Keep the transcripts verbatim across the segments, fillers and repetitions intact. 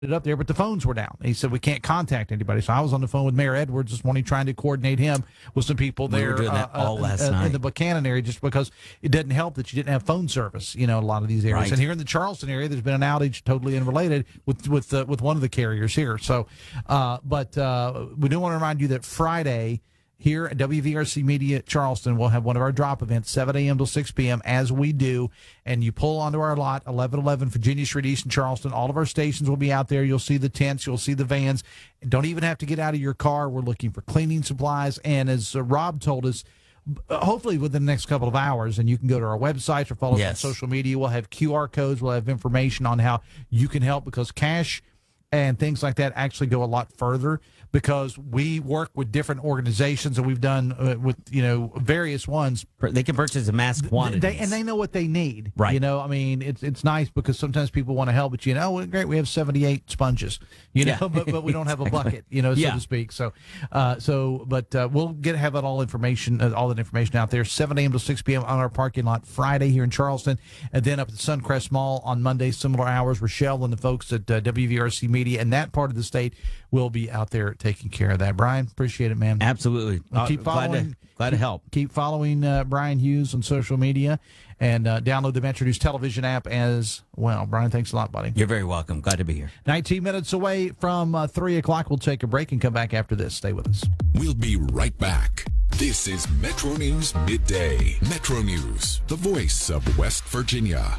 it up there, but the phones were down. He said we can't contact anybody. So I was on the phone with Mayor Edwards this morning trying to coordinate him with some people we there were doing that uh, all uh, last uh, night. in the Buchanan area, just because it doesn't help that you didn't have phone service, you know, in a lot of these areas. Right. And here in the Charleston area, there's been an outage totally unrelated with with uh, with one of the carriers here. So, uh, but uh, we do want to remind you that Friday, here at W V R C Media Charleston, we'll have one of our drop events, seven a.m. till six p.m., as we do. And you pull onto our lot, eleven eleven Virginia Street East in Charleston. All of our stations will be out there. You'll see the tents. You'll see the vans. Don't even have to get out of your car. We're looking for cleaning supplies. And as uh, Rob told us, hopefully within the next couple of hours, and you can go to our website or follow Yes. us on social media. We'll have Q R codes. We'll have information on how you can help, because cash and things like that actually go a lot further, because we work with different organizations, and we've done uh, with, you know, various ones. They can purchase a mass quantity. They, and they know what they need. Right. You know, I mean, it's it's nice because sometimes people want to help, but, you know, well, great, we have seventy-eight sponges, you know, Yeah. but, but we don't have a Exactly. bucket, you know, so Yeah. to speak. So, uh, so, but uh, we'll get have that all information, uh, all that information out there, seven a.m. to six p.m. on our parking lot Friday here in Charleston, and then up at the Suncrest Mall on Monday, similar hours. Rochelle and the folks at uh, W V R C Media and that part of the state will be out there taking care of that. Brian, appreciate it, man. Absolutely. Well, Uh, keep glad following. to, glad to help. Keep following uh, Brian Hughes on social media, and uh, download the Metro News television app as well. Brian, thanks a lot, buddy. You're very welcome. Glad to be here. nineteen minutes away from uh, three o'clock. We'll take a break and come back after this. Stay with us. We'll be right back. This is Metro News Midday. Metro News, the voice of West Virginia.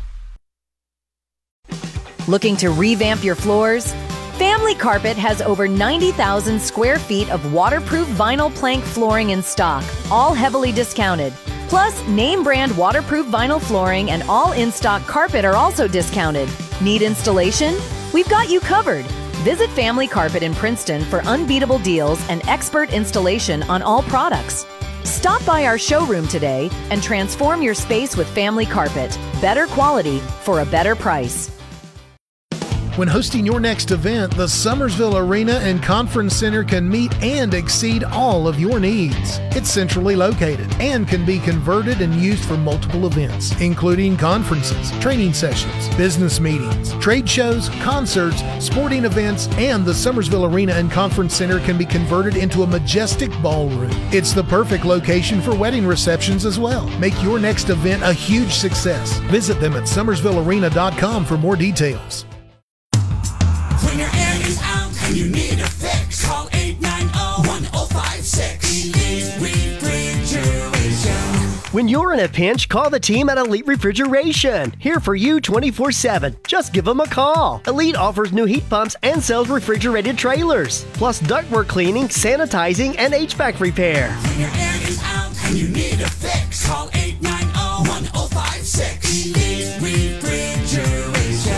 Looking to revamp your floors? Family Carpet has over ninety thousand square feet of waterproof vinyl plank flooring in stock, all heavily discounted. Plus, name brand waterproof vinyl flooring and all in-stock carpet are also discounted. Need installation? We've got you covered. Visit Family Carpet in Princeton for unbeatable deals and expert installation on all products. Stop by our showroom today and transform your space with Family Carpet. Better quality for a better price. When hosting your next event, the Summersville Arena and Conference Center can meet and exceed all of your needs. It's centrally located and can be converted and used for multiple events, including conferences, training sessions, business meetings, trade shows, concerts, sporting events, and the Summersville Arena and Conference Center can be converted into a majestic ballroom. It's the perfect location for wedding receptions as well. Make your next event a huge success. Visit them at summersville arena dot com for more details. When your air is out and you need a fix, call eight nine zero, one zero five six. Elite Refrigeration. When you're in a pinch, call the team at Elite Refrigeration. Here for you twenty-four seven. Just give them a call. Elite offers new heat pumps and sells refrigerated trailers, plus ductwork cleaning, sanitizing, and H V A C repair. When your air is out and you need a fix, call eight nine zero, one zero five six. Elite Refrigeration.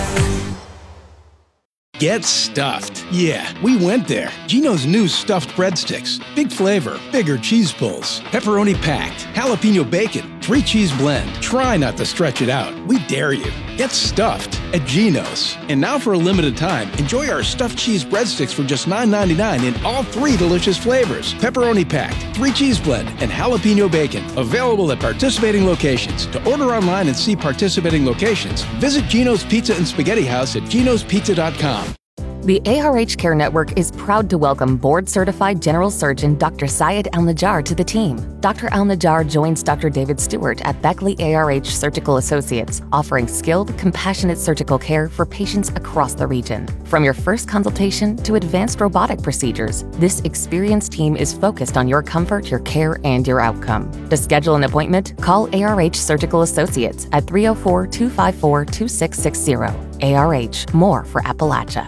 Get stuffed. Yeah, we went there. Gino's new stuffed breadsticks. Big flavor, bigger cheese pulls, pepperoni packed, jalapeno bacon, three cheese blend. Try not to stretch it out. We dare you. Get stuffed at Gino's. And now for a limited time, enjoy our stuffed cheese breadsticks for just nine ninety-nine in all three delicious flavors. Pepperoni packed, three cheese blend, and jalapeno bacon. Available at participating locations. To order online and see participating locations, visit Gino's Pizza and Spaghetti House at ginos pizza dot com. The A R H Care Network is proud to welcome board-certified general surgeon Doctor Syed Al-Najjar to the team. Doctor Al-Najjar joins Doctor David Stewart at Beckley A R H Surgical Associates, offering skilled, compassionate surgical care for patients across the region. From your first consultation to advanced robotic procedures, this experienced team is focused on your comfort, your care, and your outcome. To schedule an appointment, call A R H Surgical Associates at three oh four, two five four, two six six zero. A R H, more for Appalachia.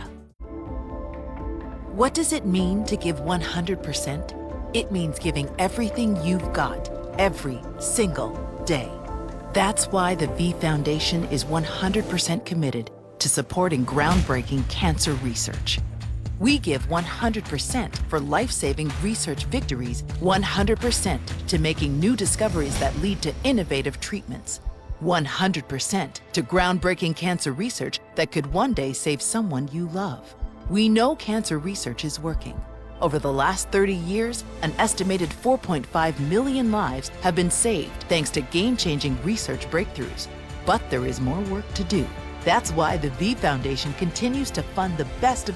What does it mean to give one hundred percent? It means giving everything you've got, every single day. That's why the V Foundation is one hundred percent committed to supporting groundbreaking cancer research. We give one hundred percent for life-saving research victories, one hundred percent to making new discoveries that lead to innovative treatments, one hundred percent to groundbreaking cancer research that could one day save someone you love. We know cancer research is working. Over the last thirty years, an estimated four point five million lives have been saved thanks to game-changing research breakthroughs. But there is more work to do. That's why the V Foundation continues to fund the best of